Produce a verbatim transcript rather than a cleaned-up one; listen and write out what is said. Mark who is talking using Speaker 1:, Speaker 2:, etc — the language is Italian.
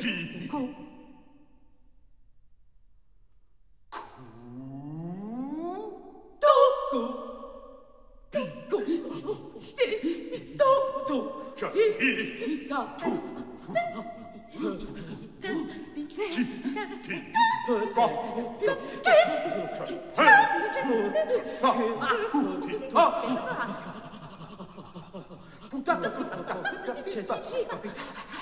Speaker 1: pi cu cu tu cu pi cu ti tu tu cioè i ta tu se ti ti ti puttana